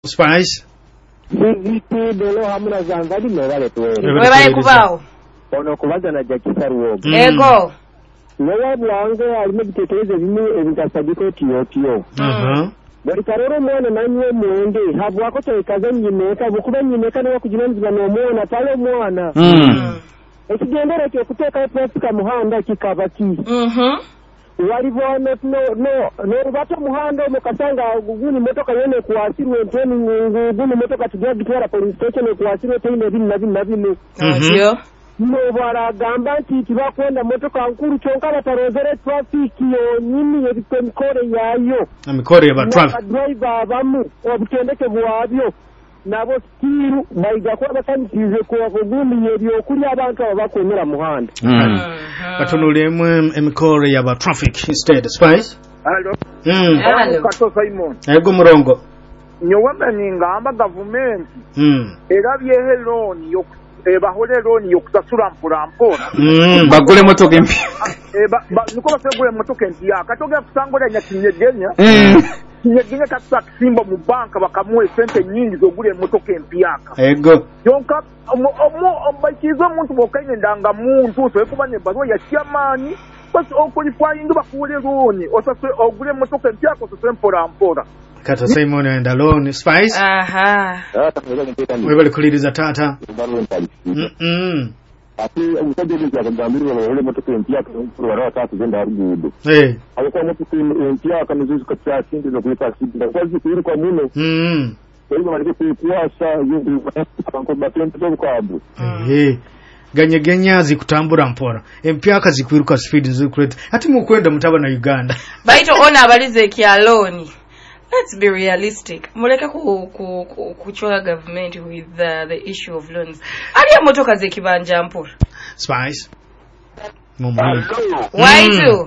Spice. Bolo hamuna zangadi mewale tuwe. Wewe kubao. Ono kubaza na jakisa ruogo. Ego. Wewe bwange alimebitekeleza bimwe ebitasadiko tiyo. Bari karero mwana nanywe mwenge habu wako toikaza nyimeka bukuba nyimeka na kujinanzira no mwana pale mwana. Ekigendera kyo kuteka plastika muhanda kikabaki. Walivona no bato muhanda mukasanga guguni motoka yene kuasirwe nteni guguni motoka tugitwara police station kuasirwe tene bino. No baragamba nti tibakwenda motoka nkuru kyonka batarozere traffic yo nyini ebikore yayo. Amikore ya traffic. Driver abamu obutendeke bwabyo nabo stiru bayiga kwa basanyize ko kugumi yebyo kuri abantu abakomera muhanda. Batunulemu emikore ya traffic instead. Spice. Hello. Hello. Kato Simon. Ego murongo. Nyowamba ningamba government. Erabye heloni yo bahole loni yokusasula mpora. Bagule motoka empya. Niko basegule motoka empya. Katoga kusangola nyakinyegenya. Kinyegenya katsa kisimba mu banka bakamuwe sente nyingi zogule motoka empya. Ego. Yonka bakizo muntu bokaine ndanga muntu so ekubanye bazo ya chairman basi okulify ndo bakule loni osase ogule motoka empya ko sase mpora. Kata Simon and alone. Spice. Wewe kuliriza tata. Ati umsaje ni kwa ngambiro wale motoka mpya kwa tatu zenda rugudo. Alikuwa motoka mpya kamizuzu kwa sindi za kulipa sindi. Kwa hiyo kwa muno. Kwa hiyo walikuwa kuwasha yindi kwa batendo kwa abu. Ganya zikutambura mpora. Mpya kazikwiruka speed zikurete. Ati mukwenda mutaba na Uganda. Baito ona abalize kialoni. Let's be realistic. Muleka kuchora government with the issue of loans. Aliya motoka zekibanja mpura. Spice. Why do?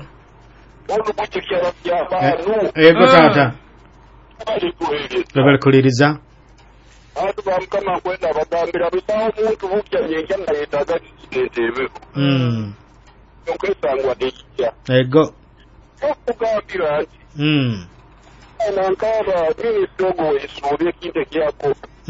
Ego tata. Level kuliriza. Atu bamkama kwenda batambira bisaho muntu bukya yenja na yetaga kitebe. Yokwesangwa dekya. Ego. Okugambira ati. Nankaba mimi sogo esuubye kinte kyako.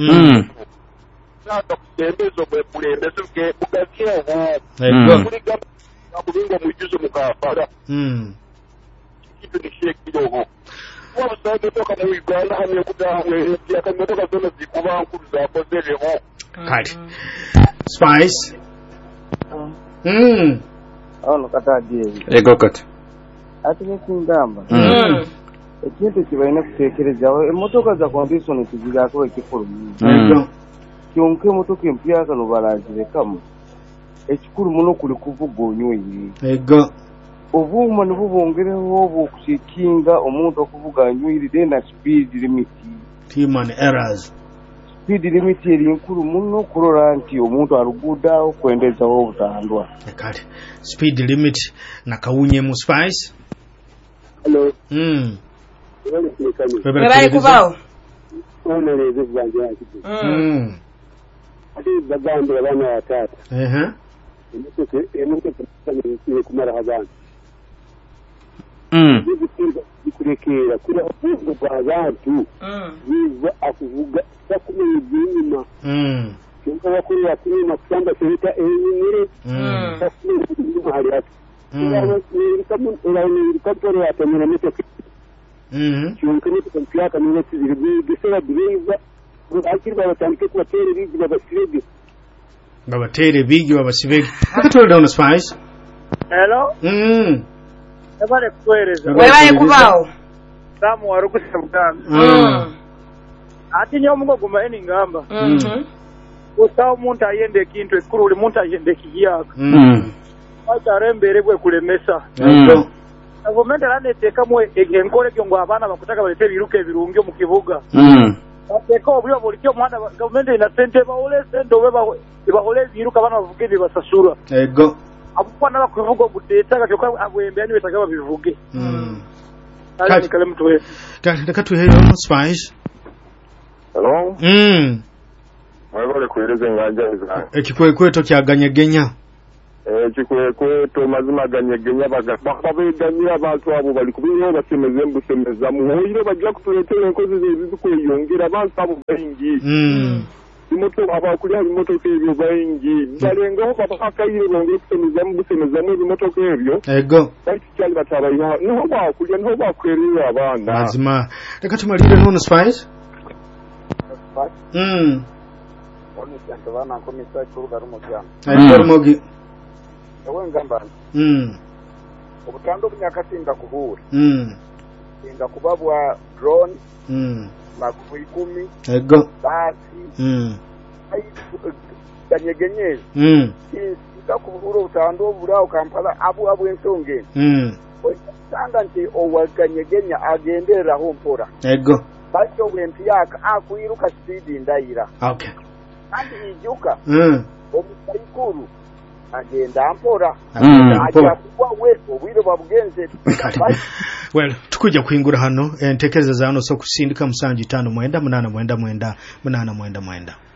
Nata kusembezo bwe kulembezo ke bugaziya ho. Ego. Kuliga kubinga mujuzo mukafara. Kitu ni shekidogo. Wabusabe toka mu Uganda hamwe kutahamwe yakamotoka zona zikuba nkuru za kozeleho. Kati. Spice. Ono katadie. Ego kati. Ati nikingamba. Ekintu kibaine kutekerezaho emotoka za condition tuzigako ekikuru. Kyonke motoka empya kano balazire kamu. Ekikuru muno kuli kuvuga onywe. Ego. Obuma nibubongereho obukusikinga omuntu okuvuga nywiri dena speed limit. Human errors. Speed limit eri nkuru muno kurora nti omuntu aruguda okwendezaho obutandwa. Kati. Speed limit nakawunye mu Spice. Hello. Wewe kubao. Oneleze bwanje yaki. Ati baganda bana watata. Emotoka kumara habana. Kurekera kuri avuga bw'abantu. Biza akuvuga takumenya inyuma. Cyangwa bakuru yakuri makusamba serita enyere. Takumenya hari ati. Ni kaporo yatemera motoka. Cyunkane tukampiaka niwe tuziri gisera driver akirwa batandike kubatere bigi babasirege babasibege akatole down Spice. Hello. Ebale kwereza. Wewe kubao. Samu warukusa muganda. Ati nyomugo guma eni ngamba. Usawo muntu ayende ekintu ekuru uli muntu ayende kiyaka. Acha rembere bwe kulemesa. Government araneteka mwe enkole kyongo abana bakutaka balete biruke birungi mu kibuga. Ateka obulyo bulikyo mwana government ina sente baole sente obeba biruka abana bavuge bibasasura. Ego. Abukwana bakuvuga budetaka kyokka abwembe ani wetaga babivuge. Kale kale mtu we. Katu heyo Spice. Hello. Mwebale kueleza nganja za. Ekikwekweto kyaganyegenya. kikwekweto mazima ganyegenya babeganyira abantu abo bali kubiyo basemeze mbusemeza muhoyiro bajja kutuletera enkozi zezikweyongera abantu abo baingi imoto abakulya imotoka ebyo baingi balengaho babakayire bongere kusemeza mbusemeza mu imotoka ebyo ego bakikyali batabayiha niho bakulya niho bakwerera abana mazima reka tumalire none spice Oni bana komisa kuruga rumujana Rumogi ewe ngamba ubutando bunyakatinda kuhura inda kubabwa drone makubu 10 ego basi danyegenyezi inda kuhura utando burao Kampala abu ensonge sanga nti owaganyegenya agendera hompora ego bacho wempi yaka akuiruka speed ndaira okay kandi ijuka omusayikuru agenda ampora ampora kwa wepo wiro babugenze well tukujja kuingura hano entekereza zano so kusindika musanji 5 mwenda 8 mwenda 8 mwenda 8 mwenda